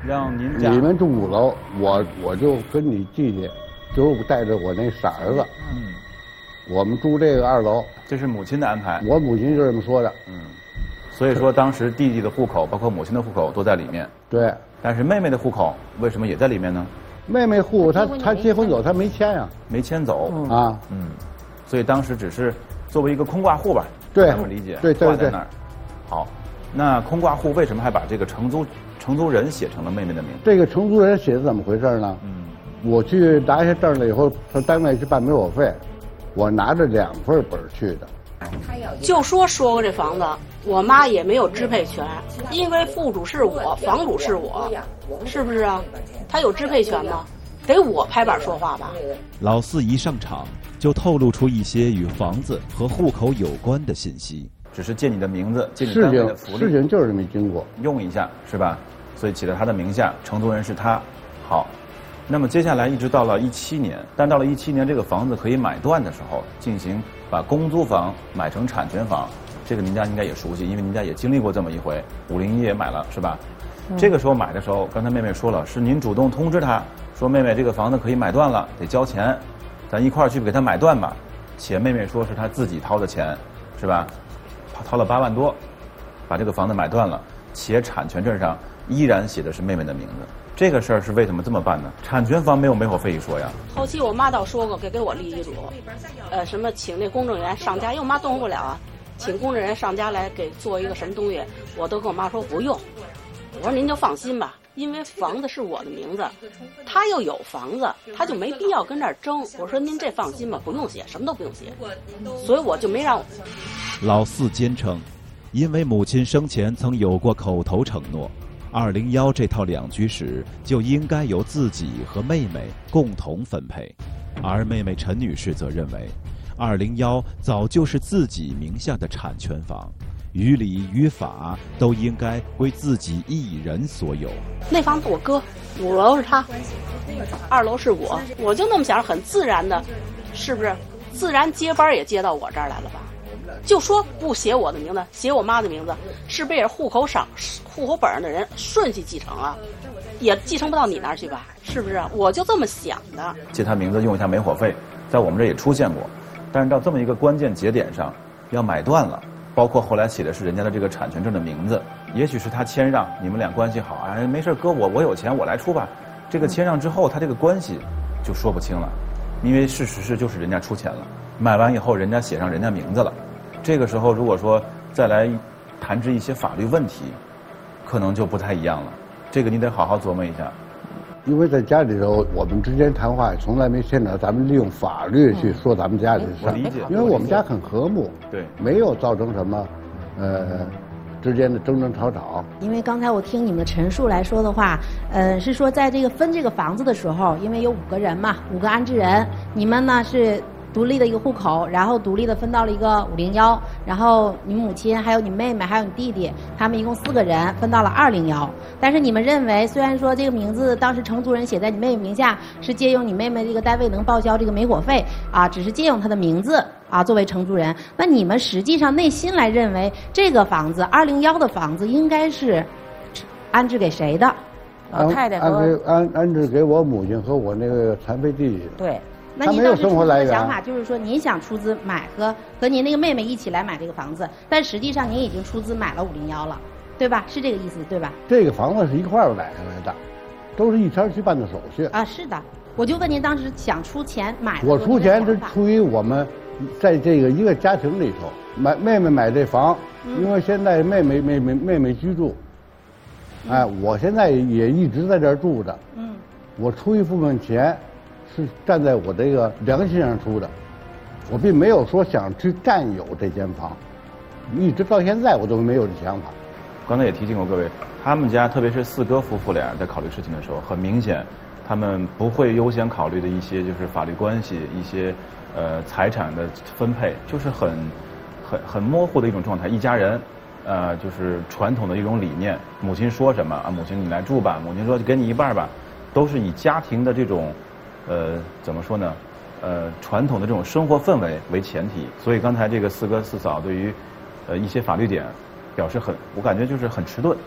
让您家你们住5楼，我就跟你弟弟，就带着我那傻儿子，我们住这个2楼。 这是母亲的安排。 我母亲就这么说的。 所以说当时弟弟的户口，包括母亲的户口都在里面。 对。 但是妹妹的户口为什么也在里面呢？ 妹妹户她结婚走，她没迁呀。 没迁走。 啊。 所以当时只是作为一个空挂户吧。 对。 这么理解。 对。 挂在那儿。好，那空挂户为什么还把这个承租人写成了妹妹的名字？ 这个承租人写的怎么回事呢？我去拿下证了以后，上单位去办没火费，我拿着2份本去的。 就说过这房子，我妈也没有支配权，因为户主是我，房主是我，是不是啊？她有支配权吗？得我拍板说话吧。 老四一上场就透露出一些与房子和户口有关的信息。 只是借你的名字，借你单位的福利， 事情就是这么经过， 用一下是吧？所以起了他的名下，承租人是他。好，那么接下来一直到了17年，但到了17年这个房子可以买断的时候，进行把公租房买成产权房，这个您家应该也熟悉，因为您家也经历过这么一回，501也买了是吧？这个时候买的时候，刚才妹妹说了，是您主动通知他说，妹妹这个房子可以买断了，得交钱，咱一块儿去给他买断吧。且妹妹说是她自己掏的钱，是吧？掏了8万多，把这个房子买断了，且产权证上依然写的是妹妹的名字。这个事儿是为什么这么办呢？产权房没有没火费一说呀。 后期我妈倒说过给我立遗嘱，什么请那公证员上家，因为我妈动不了啊，请公证员上家来给做一个什么东西，我都跟我妈说不用。我说您就放心吧，因为房子是我的名字，他又有房子，他就没必要跟这儿争。我说您这放心吧，不用写，什么都不用写。所以我就没让。 老四坚称，因为母亲生前曾有过口头承诺，201这套2居室就应该由自己和妹妹共同分配，而妹妹陈女士则认为，201早就是自己名下的产权房，于理于法都应该归自己一人所有。 那房子我哥，5楼是他，2楼是我就那么想，很自然的，是不是？自然接班也接到我这儿来了吧？就说不写我的名字，写我妈的名字，是不是也是户口本上的人顺序继承啊？也继承不到你那儿去吧？是不是？我就这么想的。 借他名字用一下没火费，在我们这也出现过，但是到这么一个关键节点上，要买断了，包括后来写的是人家的这个产权证的名字，也许是他谦让，你们俩关系好啊，没事哥我有钱我来出吧。这个谦让之后，他这个关系就说不清了，因为事实是就是人家出钱了，买完以后人家写上人家名字了。这个时候如果说再来谈之一些法律问题，可能就不太一样了。这个你得好好琢磨一下。 因为在家里头，我们之间谈话从来没牵扯咱们利用法律去说咱们家里的事。 我理解。 因为我们家很和睦， 对， 没有造成什么之间的争争吵吵。 因为刚才我听你们的陈述来说的话，是说在这个分这个房子的时候，因为有5个人嘛，5个安置人，你们呢是独立的一个户口，然后独立的分到了一个501，然后你母亲还有你妹妹还有你弟弟，他们一共4个人分到了201。但是你们认为，虽然说这个名字当时承租人写在你妹妹名下，是借用你妹妹这个单位能报销这个没火费啊，只是借用她的名字啊作为承租人，那你们实际上内心来认为，这个房子201的房子应该是安置给谁的？ 老太太和安置给我母亲和我那个残废弟弟。 对。那您当时出资的想法就是说，您想出资买和您那个妹妹一起来买这个房子，但实际上您已经出资买了501了，对吧？是这个意思，对吧？ 这个房子是一块儿买下来的，都是一天去办的手续。 啊，是的。我就问您，当时想出钱买的？ 我出钱是出于我们在这个一个家庭里头，妹妹买这房，因为现在妹妹居住，哎，我现在也一直在这儿住着。我出一部分钱。是站在我这个良心上出的，我并没有说想去占有这间房，一直到现在我都没有这想法。 刚才也提醒过各位，他们家特别是四哥夫妇俩在考虑事情的时候，很明显，他们不会优先考虑的一些就是法律关系，一些财产的分配，就是很模糊的一种状态。一家人，就是传统的一种理念，母亲说什么啊，母亲你来住吧，母亲说就给你一半吧，都是以家庭的这种。怎么说呢？传统的这种生活氛围为前提，所以刚才这个4哥4嫂对于一些法律点表示我感觉就是很迟钝，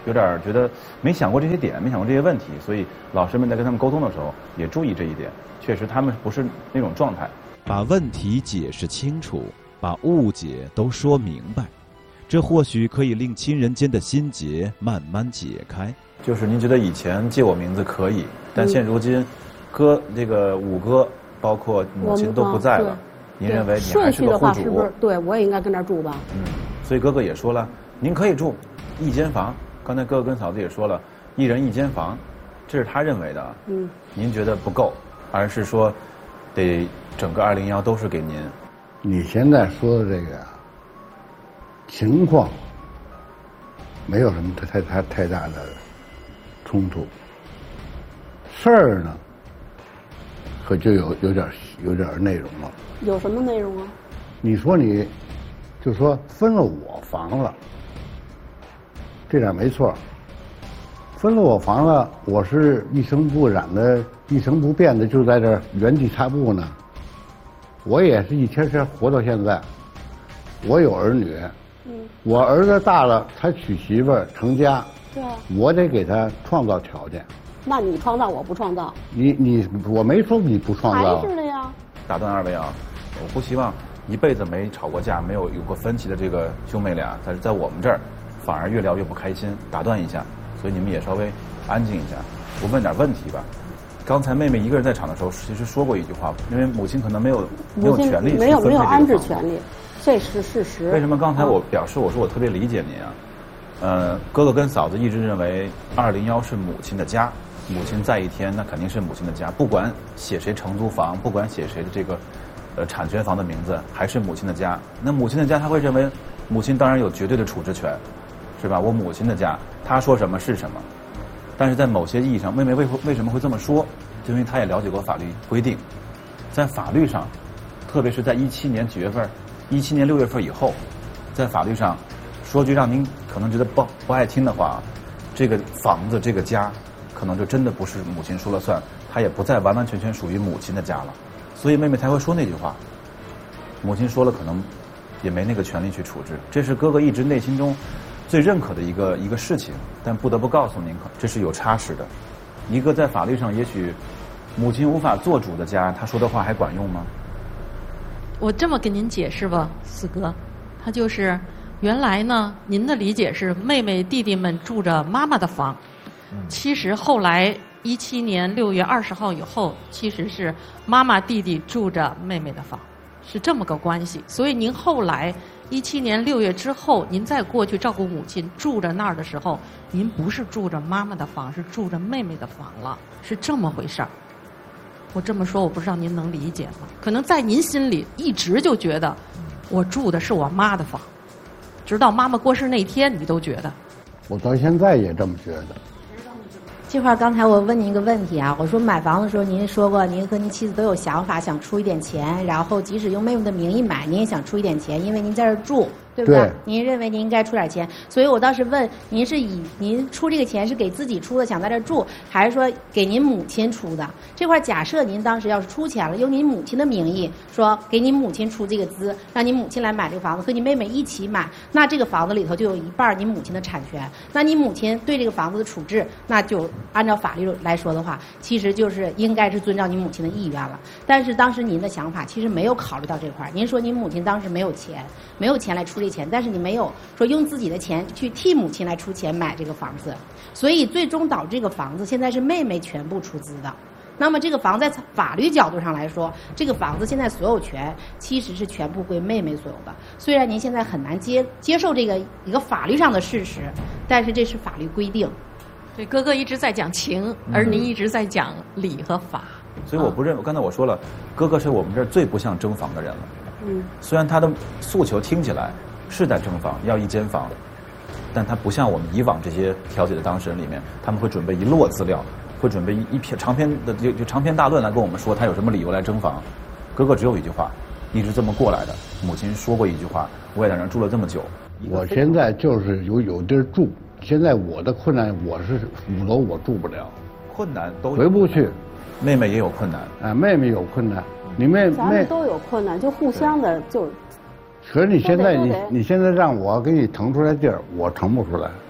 有点觉得没想过这些点，没想过这些问题，所以老师们在跟他们沟通的时候也注意这一点。确实，他们不是那种状态。 把问题解释清楚，把误解都说明白，这或许可以令亲人间的心结慢慢解开。 就是您觉得以前借我名字可以，但现如今，这个五哥包括母亲都不在了，您认为你还是个户主？顺序的话是不是？对，我也应该跟那儿住吧？ 所以哥哥也说了，您可以住一间房。刚才哥哥跟嫂子也说了，一人一间房，这是他认为的。您觉得不够，而是说，得整个201都是给您。 你现在说的这个情况，没有什么太大的冲突。事儿呢，可就有点内容了。 有什么内容啊？ 你说就说分了我房了，这点没错。分了我房了，我是一尘不染的、一成不变的，就在这原地踏步呢。我也是一天天活到现在，我有儿女，我儿子大了，他娶媳妇儿成家， 对啊， 我得给他创造条件。 那你创造，我不创造。 我没说你不创造。 还是的呀。 打断二位啊，我不希望一辈子没吵过架、没有过分歧的这个兄妹俩，但是在我们这儿反而越聊越不开心。打断一下，所以你们也稍微安静一下。我问点问题吧。刚才妹妹一个人在场的时候，其实说过一句话，因为母亲可能没有权利去分配这个房子， 没有安置权利，这是事实。 为什么刚才我表示我说我特别理解您啊？哥哥跟嫂子一直认为201是母亲的家，母亲在一天那肯定是母亲的家，不管写谁承租房，不管写谁的这个产权房的名字，还是母亲的家。那母亲的家，他会认为母亲当然有绝对的处置权，是吧？我母亲的家，她说什么是什么。但是在某些意义上，妹妹为什么会这么说？就因为她也了解过法律规定，在法律上，特别是在17年几月份、17年6月份以后，在法律上，说句让您可能觉得不爱听的话，这个房子这个家，可能就真的不是母亲说了算，它也不再完完全全属于母亲的家了。所以妹妹才会说那句话，母亲说了可能也没那个权利去处置，这是哥哥一直内心中最认可的一个事情。但不得不告诉您，这是有差池的。一个在法律上也许母亲无法做主的家，他说的话还管用吗？ 我这么跟您解释吧，四哥，他就是原来呢，您的理解是妹妹弟弟们住着妈妈的房，其实后来17年6月20号以后，其实是妈妈弟弟住着妹妹的房，是这么个关系。所以您后来17年6月之后，您再过去照顾母亲住着那儿的时候，您不是住着妈妈的房，是住着妹妹的房了，是这么回事儿。我这么说，我不知道您能理解吗？可能在您心里一直就觉得，我住的是我妈的房，直到妈妈过世那天，你都觉得。 我到现在也这么觉得。 这块刚才我问您一个问题啊，我说买房的时候您说过您和您妻子都有想法，想出一点钱，然后即使用妹妹的名义买，您也想出一点钱，因为您在这儿住，对不对？您认为您应该出点钱，所以我当时问您是以您出这个钱是给自己出的，想在这儿住，还是说给您母亲出的？这块假设您当时要是出钱了，用您母亲的名义说给您母亲出这个资，让您母亲来买这个房子，和你妹妹一起买，那这个房子里头就有一半您母亲的产权，那你母亲对这个房子的处置，那就按照法律来说的话，其实就是应该是遵照您母亲的意愿了。但是当时您的想法其实没有考虑到这块，您说您母亲当时没有钱来出这钱，但是你没有说用自己的钱去替母亲来出钱买这个房子，所以最终导致这个房子现在是妹妹全部出资的。那么这个房在法律角度上来说，这个房子现在所有权其实是全部归妹妹所有的。虽然您现在很难接受这个一个法律上的事实，但是这是法律规定。 对，哥哥一直在讲情，而您一直在讲理和法。 所以我不认为，刚才我说了，哥哥是我们这儿最不像征房的人了。虽然他的诉求听起来是在征房，要一间房，但他不像我们以往这些调解的当事人里面，他们会准备一摞资料，会准备一篇长篇的就长篇大论来跟我们说他有什么理由来征房。哥哥只有一句话，一直这么过来的。母亲说过一句话，我也在那儿住了这么久。 我现在就是有地儿住，现在我的困难，我是5楼我住不了， 困难都有回不去。 妹妹也有困难啊，妹妹有困难，你咱们都有困难，就互相的就。 可是你现在你现在让我给你腾出来地儿，我腾不出来。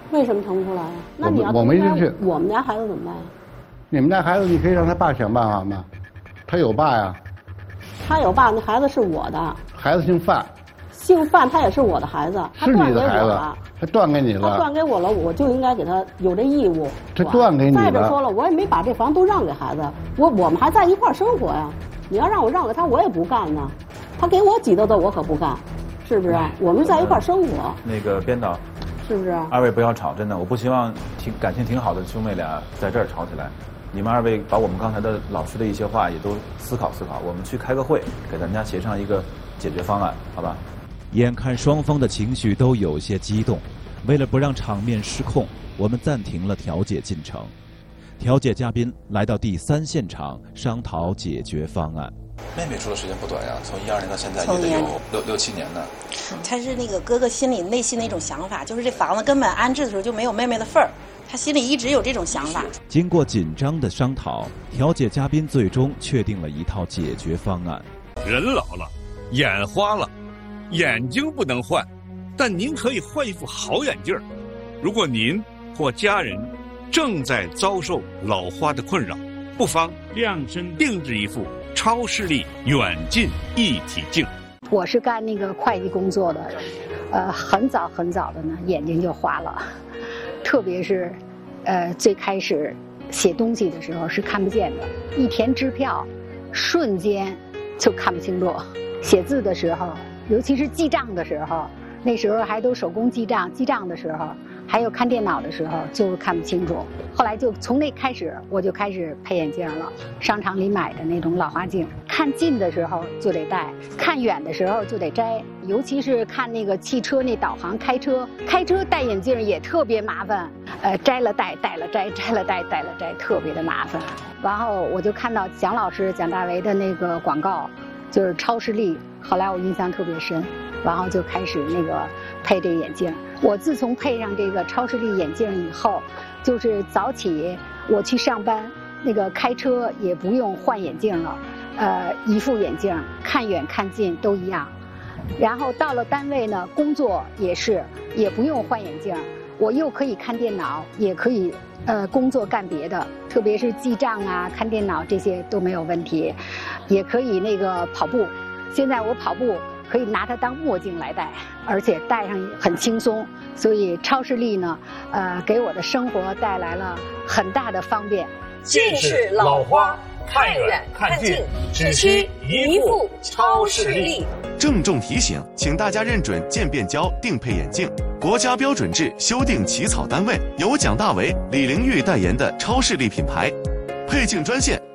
为什么腾不出来啊？那你要我没进去， 我们家孩子怎么办呀？ 你们家孩子，你可以让他爸想办法嘛，他有爸呀。 他有爸，那孩子是我的。 孩子姓范。 姓范，他也是我的孩子，他断给我了。 他断给你了。 他断给我了，我就应该给他有这义务。 他断给你了。 再者说了，我也没把这房都让给孩子，我们还在一块儿生活呀。你要让我让给他，我也不干呢。他给我几兜兜，我可不干，是不是？我们在一块儿生活。 那个编导， 是不是？ 二位不要吵，真的，我不希望感情挺好的兄妹俩在这儿吵起来。你们二位把我们刚才的老师的一些话也都思考思考，我们去开个会，给大家协商一个解决方案，好吧？ 眼看双方的情绪都有些激动，为了不让场面失控，我们暂停了调解进程。调解嘉宾来到第3现场商讨解决方案。 妹妹住的时间不短呀，从12年到现在也得有6、7年呢。 他是那个哥哥内心的一种想法，就是这房子根本安置的时候就没有妹妹的份儿，他心里一直有这种想法。 经过紧张的商讨，调解嘉宾最终确定了一套解决方案。 人老了，眼花了，眼睛不能换，但您可以换一副好眼镜。如果您或家人正在遭受老花的困扰，不妨量身定制一副超视力远近一体镜。 我是干那个会计工作的，很早的呢，眼睛就花了，特别是，最开始写东西的时候是看不见的，一填支票，瞬间就看不清楚。写字的时候，尤其是记账的时候，那时候还都手工记账的时候，还有看电脑的时候，就看不清楚。后来就从那开始，我就开始配眼镜了。商场里买的那种老花镜，看近的时候就得戴，看远的时候就得摘。尤其是看那个汽车那导航，开车戴眼镜也特别麻烦。摘了戴，戴了摘，摘了戴，戴了摘，特别的麻烦。然后我就看到蒋老师蒋大为的那个广告，就是超视力，后来我印象特别深。然后就开始那个配这个眼镜。我自从配上这个超视力眼镜以后，就是早起我去上班，那个开车也不用换眼镜了，一副眼镜看远看近都一样。然后到了单位呢，工作也不用换眼镜，我又可以看电脑，也可以工作干别的，特别是记账啊、看电脑这些都没有问题，也可以那个跑步。现在我跑步可以拿它当墨镜来戴，而且戴上很轻松，所以超视力呢，给我的生活带来了很大的方便。 近视老花，看远看近，只需一副超视力。 郑重提醒，请大家认准渐变胶定配眼镜，国家标准制修订起草单位，由蒋大为、李玲玉代言的超视力品牌。配镜专线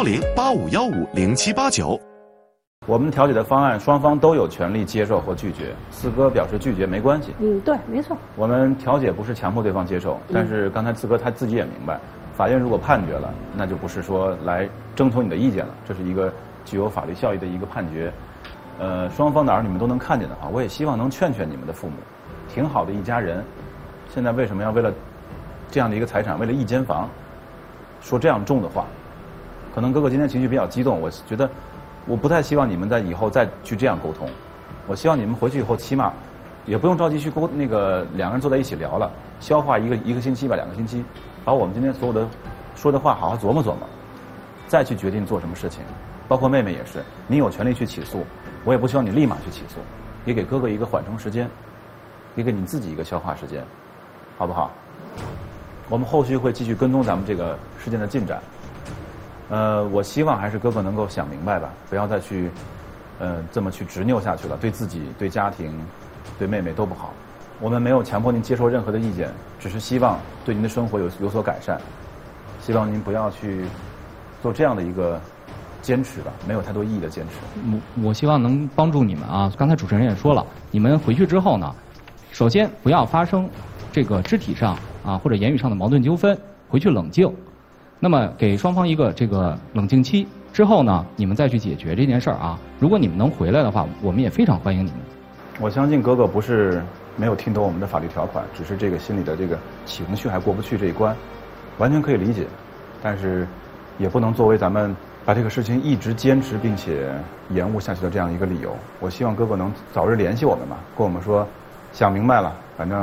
010-8515-0789。 我们调解的方案，双方都有权利接受或拒绝。四哥表示拒绝没关系。 对，没错。 我们调解不是强迫对方接受，但是刚才四哥他自己也明白，法院如果判决了，那就不是说来征求你的意见了，这是一个具有法律效益的一个判决。双方的儿女们都能看见的话，我也希望能劝劝你们的父母，挺好的一家人，现在为什么要为了这样的一个财产，为了一间房，说这样重的话？可能哥哥今天情绪比较激动，我觉得我不太希望你们在以后再去这样沟通。我希望你们回去以后，起码也不用着急去两个人坐在一起聊了，消化一个星期吧，2个星期，把我们今天所有的说的话好好琢磨琢磨，再去决定做什么事情。包括妹妹也是，你有权利去起诉，我也不希望你立马去起诉，也给哥哥一个缓冲时间，也给你自己一个消化时间，好不好？我们后续会继续跟踪咱们这个事件的进展。我希望还是哥哥能够想明白吧，不要再去这么去执拗下去了，对自己、对家庭、对妹妹都不好。我们没有强迫您接受任何的意见，只是希望对您的生活有所改善。希望您不要去做这样的一个坚持吧，没有太多意义的坚持。 我希望能帮助你们啊。刚才主持人也说了，你们回去之后呢，首先不要发生这个肢体上啊或者言语上的矛盾纠纷，回去冷静。那么给双方一个这个冷静期之后呢，你们再去解决这件事儿啊。如果你们能回来的话，我们也非常欢迎你们。 我相信哥哥不是没有听懂我们的法律条款，只是这个心里的这个情绪还过不去这一关，完全可以理解。但是也不能作为咱们把这个事情一直坚持并且延误下去的这样一个理由。我希望哥哥能早日联系我们嘛，跟我们说想明白了，反正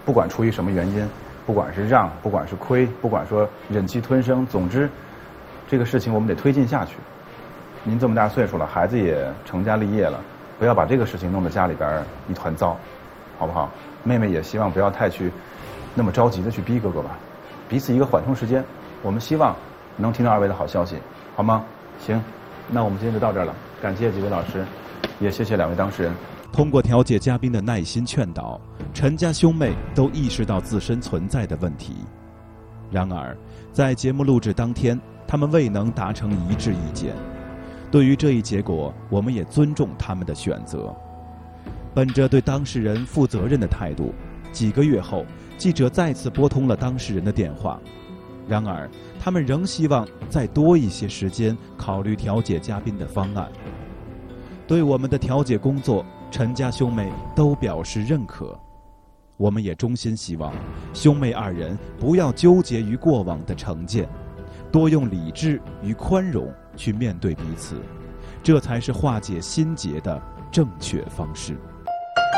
不管出于什么原因，不管是让，不管是亏，不管说忍气吞声，总之，这个事情我们得推进下去。您这么大岁数了，孩子也成家立业了，不要把这个事情弄得家里边一团糟，好不好？妹妹也希望不要太去那么着急的去逼哥哥吧，彼此一个缓冲时间。我们希望能听到二位的好消息，好吗？行，那我们今天就到这儿了，感谢几位老师，也谢谢2位当事人。 通过调解嘉宾的耐心劝导，陈家兄妹都意识到自身存在的问题。然而，在节目录制当天，他们未能达成一致意见。对于这一结果，我们也尊重他们的选择。本着对当事人负责任的态度，几个月后，记者再次拨通了当事人的电话。然而，他们仍希望再多一些时间考虑调解嘉宾的方案。对我们的调解工作，陈家兄妹都表示认可。我们也衷心希望兄妹2人不要纠结于过往的成见，多用理智与宽容去面对彼此，这才是化解心结的正确方式。